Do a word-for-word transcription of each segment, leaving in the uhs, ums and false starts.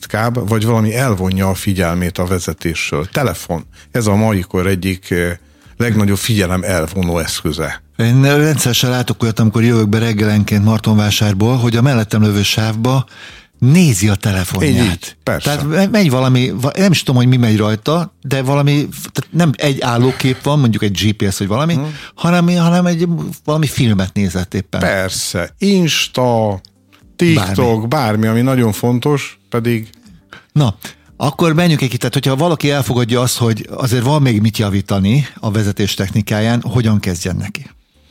ritkább, vagy valami elvonja a figyelmét a vezetésről. Telefon. Ez a mai kor egyik legnagyobb figyelem elvonó eszköze. Én rendszeresen látok olyat, amikor jövök be reggelenként Martonvásárból, hogy a mellettem lövő sávba nézi a telefonját. Így, persze. Tehát megy valami, nem is tudom, hogy mi megy rajta, de valami, tehát nem egy állókép van, mondjuk egy gé pé es vagy valami, hmm. hanem, hanem egy valami filmet nézett éppen. Persze. Insta, TikTok, bármi, bármi ami nagyon fontos, pedig... Na, akkor menjünk egy kicsit, hogyha valaki elfogadja azt, hogy azért van még mit javítani a vezetés technikáján, hogyan kezdjen neki?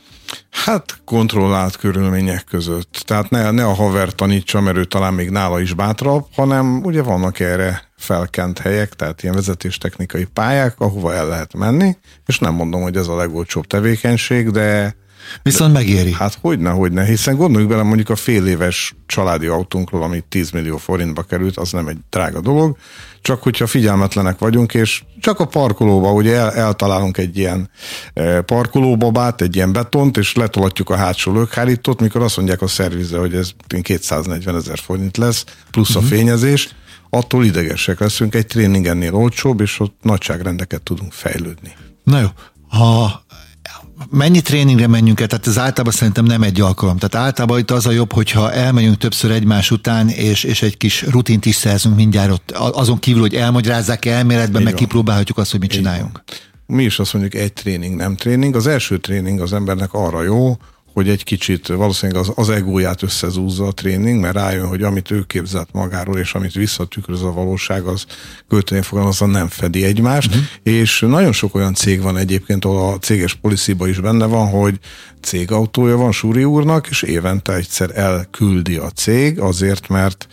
Hát kontrollált körülmények között. Tehát ne, ne a haver tanítsa, mert ő talán még nála is bátrabb, hanem ugye vannak erre felkent helyek, tehát ilyen vezetéstechnikai pályák, ahova el lehet menni, és nem mondom, hogy ez a legolcsóbb tevékenység, de... Viszont de, megéri. Hát hogyne, hogyne, hiszen gondoljuk bele mondjuk a fél éves családi autónkról, ami tíz millió forintba került, az nem egy drága dolog, csak hogyha figyelmetlenek vagyunk, és csak a parkolóba, ugye el, eltalálunk egy ilyen e, parkolóbabát, egy ilyen betont, és letolatjuk a hátsó lökhárítót, mikor azt mondják a szervizre, hogy ez kétszáznegyven ezer forint lesz, plusz uh-huh. a fényezés, attól idegesek leszünk, egy tréning ennél olcsóbb, és ott nagyságrendeket tudunk fejlődni. Na jó, ha mennyi tréningre menjünk el? Tehát ez általában szerintem nem egy alkalom. Tehát általában itt az a jobb, hogyha elmegyünk többször egymás után, és, és egy kis rutint is szerzünk mindjárt ott. Azon kívül, hogy elmagyarázzák elméletben, meg kipróbálhatjuk azt, hogy mit csináljunk. Mi is azt mondjuk, egy tréning, nem tréning. Az első tréning az embernek arra jó, hogy egy kicsit valószínűleg az, az egóját összezúzza a tréning, mert rájön, hogy amit ő képzelt magáról, és amit visszatükröz a valóság, az költően fogalmazva nem fedi egymást, uh-huh. és nagyon sok olyan cég van egyébként, ahol a céges policyba is benne van, hogy cégautója van Súri úrnak, és évente egyszer elküldi a cég, azért, mert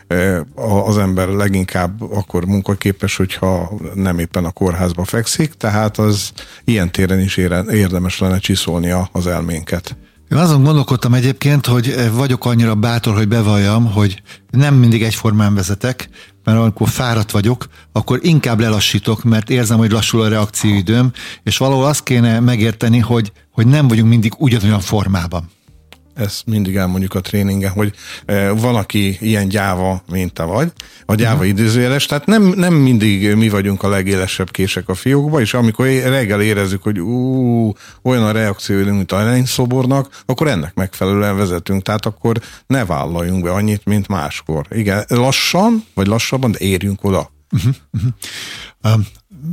az ember leginkább akkor munkaképes, hogyha nem éppen a kórházba fekszik, tehát az ilyen téren is érdemes lenne csiszolnia az elménket. Én azon gondolkodtam egyébként, hogy vagyok annyira bátor, hogy bevalljam, hogy nem mindig egyformán vezetek, mert amikor fáradt vagyok, akkor inkább lelassítok, mert érzem, hogy lassul a reakcióidőm, és valahol azt kéne megérteni, hogy, hogy nem vagyunk mindig ugyanolyan formában. Ezt mindig elmondjuk a tréningen, hogy van, aki ilyen gyáva, mint te vagy, a gyáva uh-huh. idézőjeles, tehát nem, nem mindig mi vagyunk a legélesebb kések a fiókba, és amikor reggel érezzük, hogy ú, olyan a reakció, mint a lenyszobornak, akkor ennek megfelelően vezetünk, tehát akkor ne vállaljunk be annyit, mint máskor. Igen, lassan, vagy lassabban, de érjünk oda. Uh-huh. Uh-huh. Um,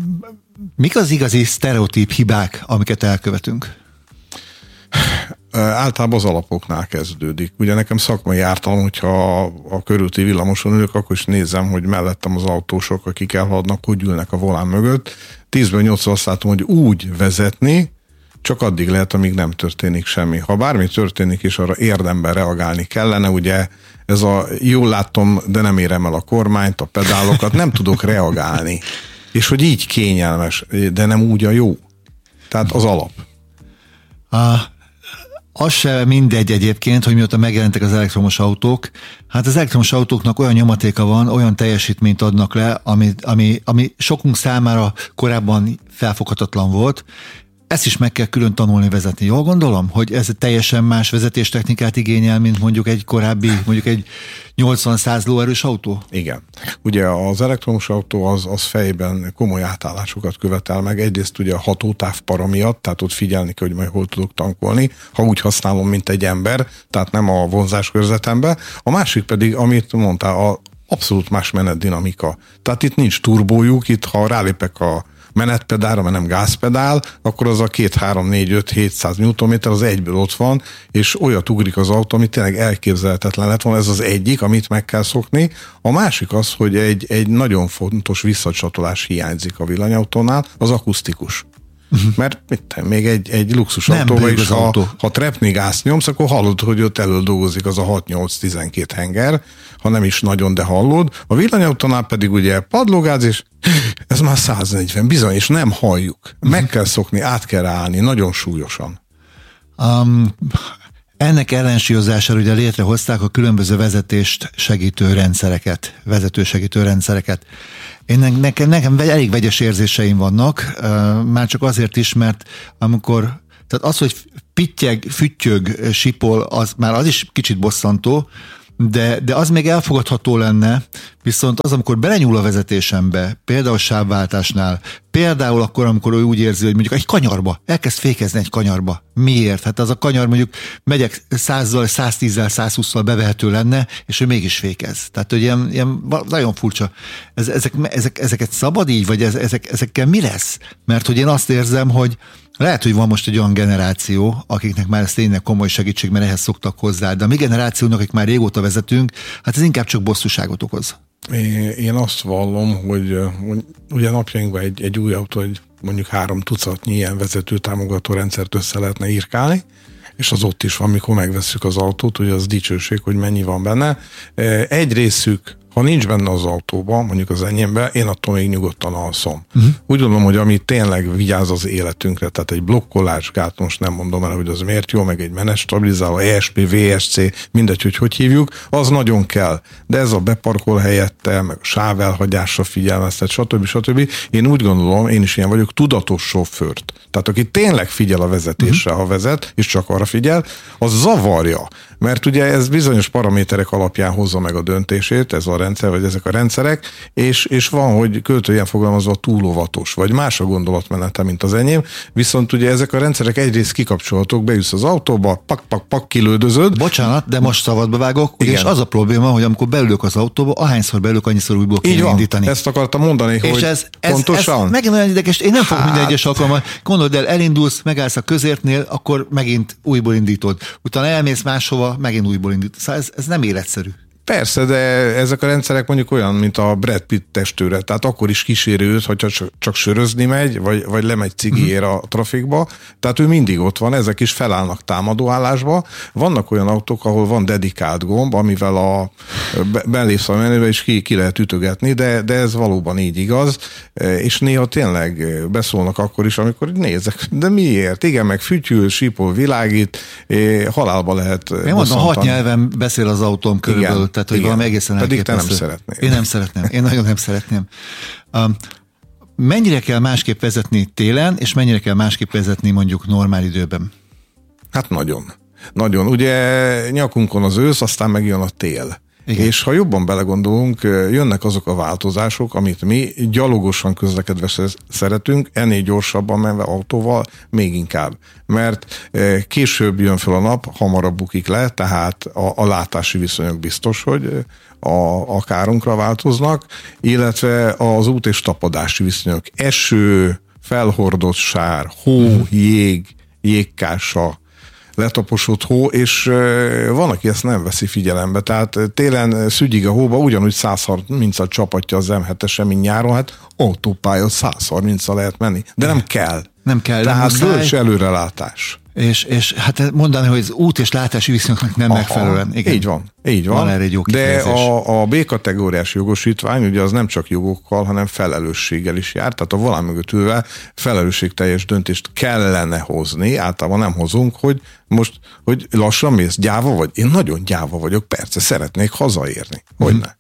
mik az igazi sztereotíp hibák, amiket elkövetünk? Általában az alapoknál kezdődik. Ugye nekem szakmai ártalom, hogyha a, a körülti villamoson ülök, akkor is nézem, hogy mellettem az autósok, akik elhaladnak, hogy ülnek a volán mögött. Tízből nyolcszor azt látom, hogy úgy vezetni, csak addig lehet, amíg nem történik semmi. Ha bármi történik, és arra érdemben reagálni kellene, ugye ez a jól látom, de nem érem el a kormányt, a pedálokat, nem tudok reagálni. És hogy így kényelmes, de nem úgy a jó. Tehát az alap. A Az se mindegy egyébként, hogy mióta megjelentek az elektromos autók, hát az elektromos autóknak olyan nyomatéka van, olyan teljesítményt adnak le, ami, ami, ami sokunk számára korábban felfoghatatlan volt. Ezt is meg kell külön tanulni vezetni. Jól gondolom, hogy ez teljesen más vezetéstechnikát igényel, mint mondjuk egy korábbi, mondjuk egy nyolcvan-száz lóerős autó? Igen. Ugye az elektromos autó az, az fejben komoly átállásokat követel meg. Egyrészt ugye a hatótávpara miatt, tehát ott figyelni kell, hogy majd hol tudok tankolni, ha úgy használom, mint egy ember, tehát nem a vonzás körzetembe. A másik pedig, amit mondtál, a abszolút más menetdinamika. Tehát itt nincs turbójuk, itt ha rálépek a menetpedálra, mert nem gázpedál, akkor az a két, három, négy, öt, hétszáz newtonméter az egyből ott van, és olyat ugrik az autó, amit tényleg elképzelhetetlen lett volna. Ez az egyik, amit meg kell szokni. A másik az, hogy egy, egy nagyon fontos visszacsatolás hiányzik a villanyautónál, az akusztikus. Uh-huh. Mert mit, még egy, egy luxus autóban is, ha, autó. ha trepni gázt nyomsz, akkor hallod, hogy ott elől dolgozik az a hat nyolc tizenkét henger, ha nem is nagyon, de hallod. A villanyautónál pedig ugye padlógáz, és ez már száznegyven, bizony, és nem halljuk. Uh-huh. Meg kell szokni, át kell állni, nagyon súlyosan. Um, ennek ellensúlyozására ugye létrehozták a különböző vezetést segítő rendszereket, vezetősegítő rendszereket. Én nekem, nekem elég vegyes érzéseim vannak, már csak azért is, mert amikor, tehát az, hogy pittyeg, füttyög, sipol, az már az is kicsit bosszantó, de, de az még elfogadható lenne, Viszont az, amikor belenyúl a vezetésembe, például sávváltásnál, például akkor, amikor ő úgy érzi, hogy mondjuk egy kanyarba, elkezd fékezni egy kanyarba. Miért? Hát az a kanyar mondjuk megyek százzal, száztízzel, százhússzal bevehető lenne, és ő mégis fékez. Tehát, hogy ilyen, ilyen nagyon furcsa. Ez, ezek, ezek, ezeket szabad így, vagy ez, ezek, ezekkel mi lesz? Mert hogy én azt érzem, hogy lehet, hogy van most egy olyan generáció, akiknek már ez tényleg komoly segítség, mert ehhez szoktak hozzá, de a mi generációnak, akik már régóta vezetünk, hát ez inkább csak bosszúságot okoz. Én azt vallom, hogy ugye napjainkban egy, egy új autó, egy mondjuk három tucatnyi ilyen vezető támogató rendszert össze lehetne írkálni, és az ott is van, mikor megvesszük az autót, ugye az dicsőség, hogy mennyi van benne. Egy részük, ha nincs benne az autóban, mondjuk az enyémben, én attól még nyugodtan alszom. Uh-huh. Úgy gondolom, hogy ami tényleg vigyáz az életünkre, tehát egy blokkolás gát, most nem mondom el, hogy az miért jó, meg egy menet stabilizáló, E S P, V S C, mindegy, hogy hogy hívjuk, az nagyon kell. De ez a beparkol helyette, meg a sávelhagyásra figyelmeztet, stb. stb. Én úgy gondolom, én is ilyen vagyok, tudatos sofőrt. Tehát aki tényleg figyel a vezetésre, uh-huh. ha vezet, és csak arra figyel, az zavarja. Mert ugye ez bizonyos paraméterek alapján hozza meg a döntését, ez a rendszer, vagy ezek a rendszerek, és, és van, hogy költő ilyen fogalmazva túl óvatos, vagy más a gondolatmenete, mint az enyém, viszont ugye ezek a rendszerek egyrészt kikapcsolatok, bejössz az autóba, pak, pak, pak, kilődözöd. Bocsánat, de most szabadba vágok, és az a probléma, hogy amikor beülök az autóba, ahányszor beülök, annyiszor újból kéne indítani. Ezt akartam mondani, és hogy ez, ez, pontosan. Ez megint olyan ideges, én nem fogok hát... minden egyes alkalommal, gondold el, elindulsz, megállsz a közértnél, akkor megint újból indítod. Utána elmész máshova, megint újból indítod. Szóval ez, ez nem életszerű. Persze, de ezek a rendszerek mondjuk olyan, mint a Brad Pitt testőre, tehát akkor is kíséri őt, hogyha csak, csak sörözni megy, vagy, vagy lemegy cigiért a trafikba, tehát ő mindig ott van, ezek is felállnak támadóállásba. Vannak olyan autók, ahol van dedikált gomb, amivel a belépsz a menübe, és ki, ki lehet ütögetni, de, de ez valóban így igaz, és néha tényleg beszólnak akkor is, amikor nézek, de miért? Igen, meg fütyül, sípol, világít, halálba lehet. Én mondom, hat nyelven beszél az autóm körülbelül. Igen. Tehát, hogy igen, valami egészen pedig te nem elképesztő. szeretnél. Én nem szeretném. Én nagyon nem szeretném. Um, mennyire kell másképp vezetni télen, és mennyire kell másképp vezetni mondjuk normál időben? Hát nagyon. Nagyon. Ugye nyakunkon az ősz, aztán megjön a tél. Igen. És ha jobban belegondolunk, jönnek azok a változások, amit mi gyalogosan közlekedve szeretünk, ennél gyorsabban menve autóval, még inkább. Mert később jön fel a nap, hamarabb bukik le, tehát a, a látási viszonyok biztos, hogy a, a kárunkra változnak, illetve az út és tapadási viszonyok. Eső, felhordott sár, hó, jég, jégkása, letaposott hó, és van, aki ezt nem veszi figyelembe. Tehát télen szügyig a hóba ugyanúgy száz harminccal csapatja az em hetesen, mint nyáron, hát autópálya száz harminccal lehet menni. De nem kell. Nem kell. Tehát bölcs előrelátás. És, és hát mondani, hogy az út és látási viszonyoknak nem Aha, megfelelően. Igen. Így van, így van. Van erre egy jó de a, a B-kategóriás jogosítvány, ugye az nem csak jogokkal, hanem felelősséggel is jár, tehát a volán mögött ülve felelősségteljes döntést kellene hozni, általában nem hozunk, hogy most, hogy lassan mész, gyáva vagy? Én nagyon gyáva vagyok, persze, szeretnék hazaérni. Hogyne?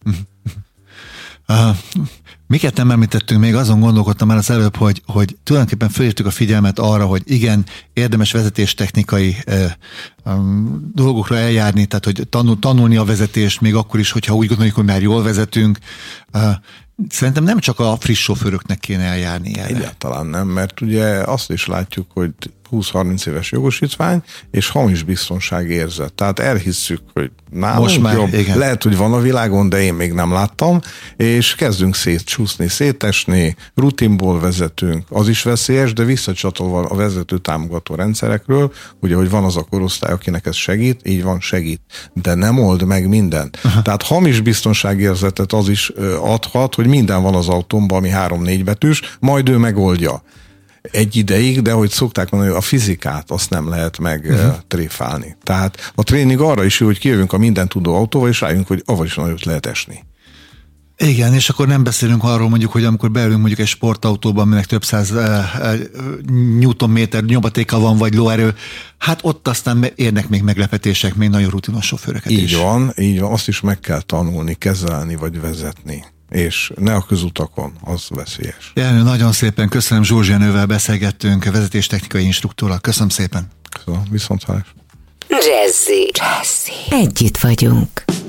Uh, miket nem említettünk, még azon gondolkodtam már az előbb, hogy, hogy tulajdonképpen fölhívtuk a figyelmet arra, hogy igen, érdemes vezetéstechnikai uh, um, dolgokra eljárni, tehát hogy tanul, tanulni a vezetést, még akkor is, hogyha úgy gondoljuk, hogy már jól vezetünk. Uh, Szerintem nem csak a friss sofőröknek kéne eljárni erre. Egyáltalán nem, mert ugye azt is látjuk, hogy húsz-harminc éves jogosítvány, és hamis biztonságérzet. Tehát elhisszük, hogy nálunk Most már, jobb. Igen. Lehet, hogy van a világon, de én még nem láttam, és kezdünk szétcsúszni, szétesni, rutinból vezetünk. Az is veszélyes, de visszacsatolva a vezető támogató rendszerekről, ugye, hogy van az a korosztály, akinek ez segít, így van, segít. De nem old meg mindent. Aha. Tehát hamis biztonságérzetet az is adhat, hogy minden van az autómban, ami három-négy betűs, majd ő megoldja. Egy ideig, de hogy szokták mondani, a fizikát azt nem lehet megtréfálni. Uh-huh. Tehát a tréning arra is jó, hogy kijövünk a mindent tudó autóval, és rájönk, hogy avval is nagyot lehet esni. Igen, és akkor nem beszélünk arról mondjuk, hogy amikor beülünk mondjuk egy sportautóban, aminek több száz uh, newtonméter nyomatéka van, vagy lóerő, hát ott aztán érnek még meglepetések, még nagyon rutinos sofőröket így is. Így van, így van, azt is meg kell tanulni, kezelni, vagy vezetni. És ne a közutakon, az veszélyes. Jenő, nagyon szépen köszönöm, Zsózs Jenővel beszélgettünk, vezetéstechnikai instruktorral. Köszönöm szépen. Köszönöm, viszontlátásra. Jazzy. Jazzy. Együtt vagyunk.